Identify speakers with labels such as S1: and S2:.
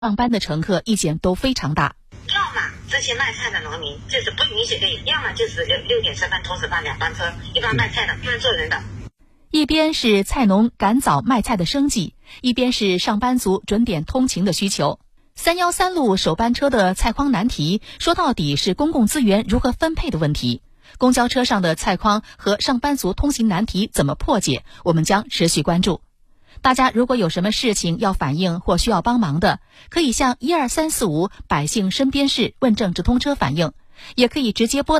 S1: 上班的乘客意见都非常大。
S2: 要么这些卖菜的农民就是不允许可以，要么就是6点10分同时班2班车，一般卖菜的，一般做人的。
S1: 一边是菜农赶早卖菜的生计，一边是上班族准点通勤的需求。313路首班车的菜筐难题，说到底是公共资源如何分配的问题。公交车上的菜筐和上班族通行难题怎么破解，我们将持续关注。大家如果有什么事情要反映或需要帮忙的，可以向12345百姓身边事问政直通车反映，也可以直接拨